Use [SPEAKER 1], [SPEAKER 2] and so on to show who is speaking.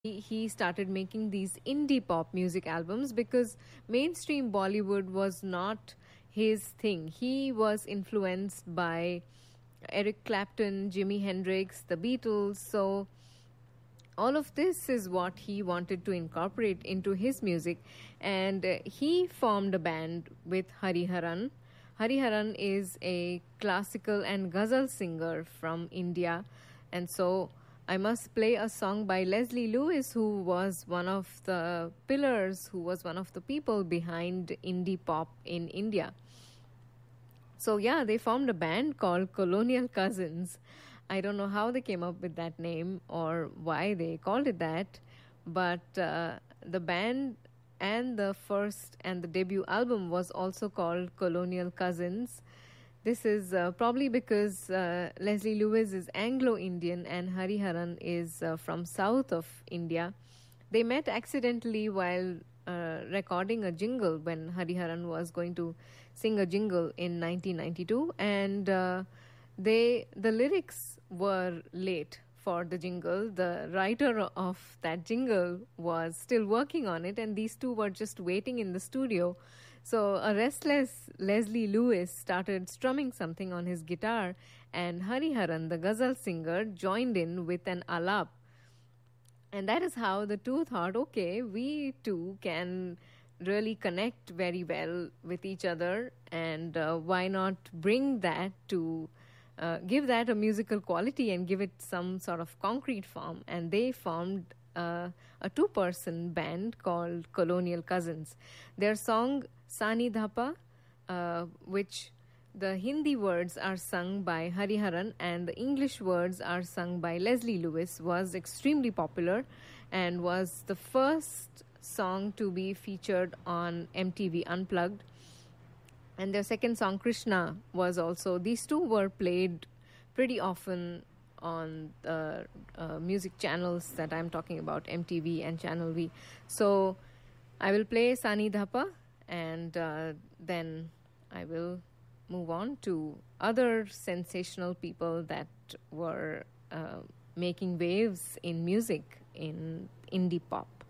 [SPEAKER 1] he started making these indie pop music albums because mainstream Bollywood was not his thing. He was influenced by Eric Clapton, Jimi Hendrix, the Beatles. So all of this is what he wanted to incorporate into his music, and he formed a band with Hariharan. Hariharan is a classical and ghazal singer from India, and so I must play a song by Leslie Lewis, who was one of the pillars, who was one of the people behind indie pop in India. So, yeah, they formed a band called Colonial Cousins. I don't know how they came up with that name or why they called it that, but the band and the first and the debut album was also called Colonial Cousins. This is probably because Leslie Lewis is Anglo-Indian and Hariharan is from south of India. They met accidentally while recording a jingle when Hariharan was going to sing a jingle in 1992, and the lyrics were late for the jingle. The writer of that jingle was still working on it, and these two were just waiting in the studio. So a restless Leslie Lewis started strumming something on his guitar, and Hariharan, the ghazal singer, joined in with an alap. And that is how the two thought, okay, we two can really connect very well with each other, and why not bring that to give that a musical quality and give it some sort of concrete form. And they formed a two-person band called Colonial Cousins. Their song Sani Dhapa, which the Hindi words are sung by Hariharan and the English words are sung by Leslie Lewis, was extremely popular and was the first song to be featured on MTV Unplugged. And their second song, Krishna, was also, these two were played pretty often on the music channels that I'm talking about, MTV and Channel V. So I will play Sani Dhapa, and then I will move on to other sensational people that were making waves in music in indie pop.